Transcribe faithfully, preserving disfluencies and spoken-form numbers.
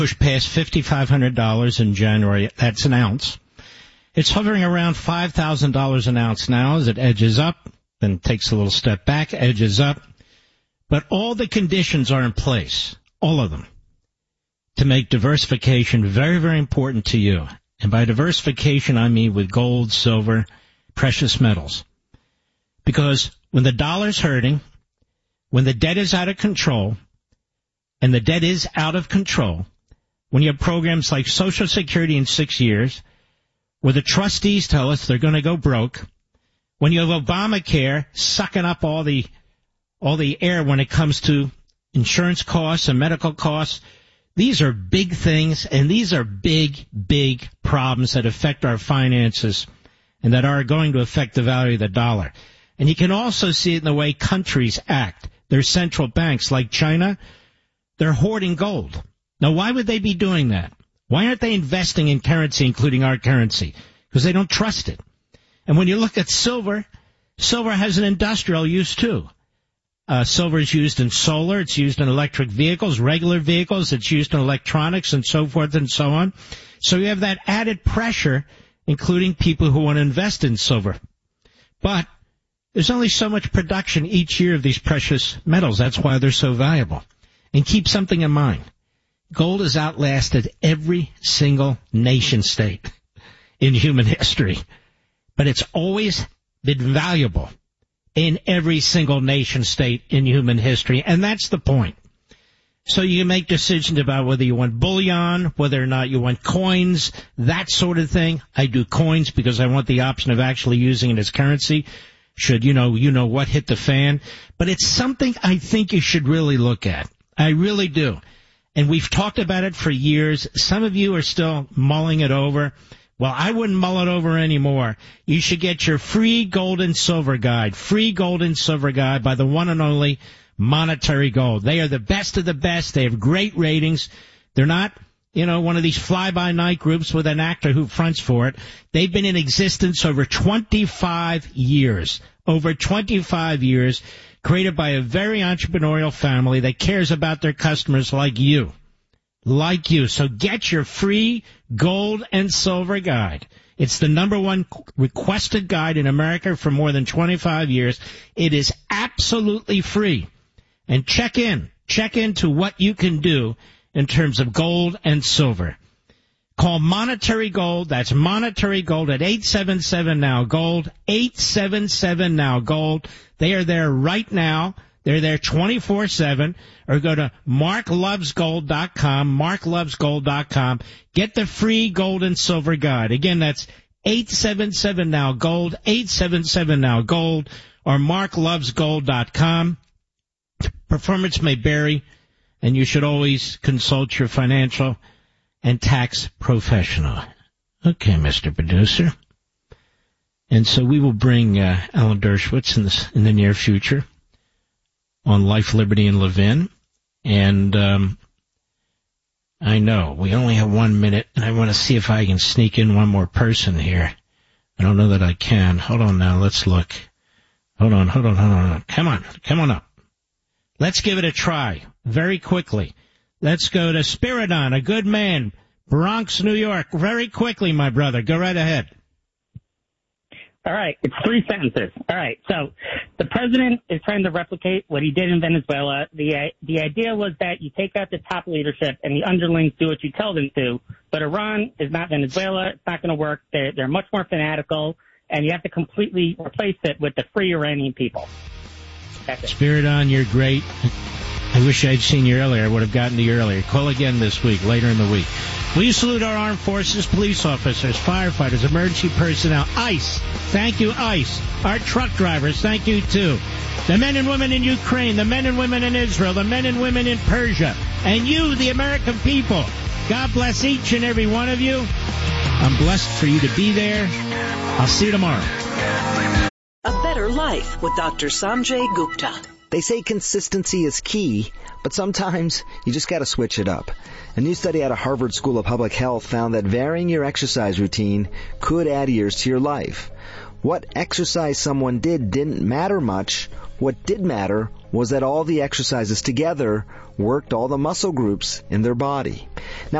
Push past five thousand five hundred dollars in January. That's an ounce. It's hovering around five thousand dollars an ounce now as it edges up, then takes a little step back, edges up. But all the conditions are in place, all of them, to make diversification very, very important to you. And by diversification, I mean with gold, silver, precious metals. Because when the dollar's hurting, when the debt is out of control, and the debt is out of control, when you have programs like Social Security in six years, where the trustees tell us they're going to go broke, when you have Obamacare sucking up all the all the air when it comes to insurance costs and medical costs, these are big things, and these are big, big problems that affect our finances and that are going to affect the value of the dollar. And you can also see it in the way countries act. Their central banks, like China, they're hoarding gold. Now, why would they be doing that? Why aren't they investing in currency, including our currency? Because they don't trust it. And when you look at silver, silver has an industrial use, too. Uh, silver is used in solar. It's used in electric vehicles, regular vehicles. It's used in electronics and so forth and so on. So you have that added pressure, including people who want to invest in silver. But there's only so much production each year of these precious metals. That's why they're so valuable. And keep something in mind. Gold has outlasted every single nation state in human history. But it's always been valuable in every single nation state in human history. And that's the point. So you can make decisions about whether you want bullion, whether or not you want coins, that sort of thing. I do coins because I want the option of actually using it as currency. Should, you know, you know what hit the fan. But it's something I think you should really look at. I really do. And we've talked about it for years. Some of you are still mulling it over. Well, I wouldn't mull it over anymore. You should get your free gold and silver guide, free gold and silver guide by the one and only Monetary Gold. They are the best of the best. They have great ratings. They're not, you know, one of these fly-by-night groups with an actor who fronts for it. They've been in existence over twenty-five years, over twenty-five years, created by a very entrepreneurial family that cares about their customers like you. Like you. So get your free gold and silver guide. It's the number one requested guide in America for more than twenty-five years. It is absolutely free. And check in. Check into what you can do in terms of gold and silver. Call Monetary Gold. That's Monetary Gold at eight seven seven now gold, eight seven seven now gold. They are there right now. They're there twenty-four seven. Or go to mark loves gold dot com, mark loves gold dot com. Get the free gold and silver guide. Again, that's eight seven seven now gold, eight seven seven now gold, or mark loves gold dot com. Performance may vary, and you should always consult your financial and tax professional. Okay, Mister Producer. And so we will bring uh, Alan Dershowitz in the, in the near future on Life, Liberty, and Levin. And um, I know we only have one minute, and I want to see if I can sneak in one more person here. I don't know that I can. Hold on now. Let's look. Hold on, hold on, hold on. Come on. Come on up. Let's give it a try very quickly. Let's go to Spiridon, a good man, Bronx, New York. Very quickly, my brother. Go right ahead. All right. It's three sentences. All right. So the president is trying to replicate what he did in Venezuela. The the idea was that you take out the top leadership and the underlings do what you tell them to. But Iran is not Venezuela. It's not going to work. They're, they're much more fanatical, and you have to completely replace it with the free Iranian people. That's it. Spiridon, you're great. I wish I'd seen you earlier. I would have gotten to you earlier. Call again this week, later in the week. We salute our armed forces, police officers, firefighters, emergency personnel, ICE. Thank you, ICE. Our truck drivers, thank you, too. The men and women in Ukraine, the men and women in Israel, the men and women in Persia, and you, the American people. God bless each and every one of you. I'm blessed for you to be there. I'll see you tomorrow. A Better Life with Doctor Sanjay Gupta. They say consistency is key, but sometimes you just got to switch it up. A new study out of Harvard School of Public Health found that varying your exercise routine could add years to your life. What exercise someone did didn't matter much. What did matter was that all the exercises together worked all the muscle groups in their body. Now,